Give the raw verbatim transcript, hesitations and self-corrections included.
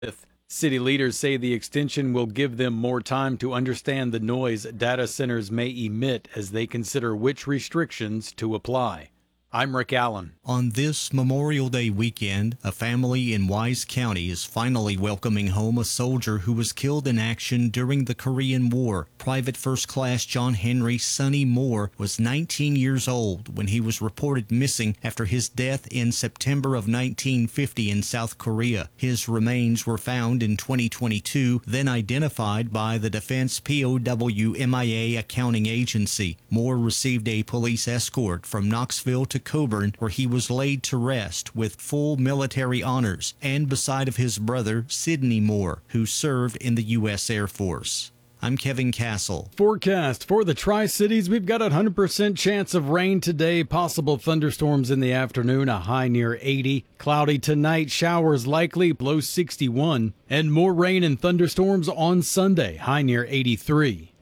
City leaders say the extension will give them more time to understand the noise data centers may emit as they consider which restrictions to apply. I'm Rick Allen. On this Memorial Day weekend, a family in Wise County is finally welcoming home a soldier who was killed in action during the Korean War. Private First Class John Henry Sonny Moore was nineteen years old when he was reported missing after his death in September of nineteen fifty in South Korea. His remains were found in twenty twenty-two, then identified by the Defense P O W M I A Accounting Agency. Moore received a police escort from Knoxville to Coburn, where he was laid to rest with full military honors and beside of his brother Sidney Moore, who served in the U S Air Force. I'm Kevin Castle. Forecast for the Tri-Cities. We've got a one hundred percent chance of rain today, possible thunderstorms in the afternoon, a high near eighty. Cloudy tonight, showers likely, low sixty-one. And more rain and thunderstorms on Sunday, high near eighty-three.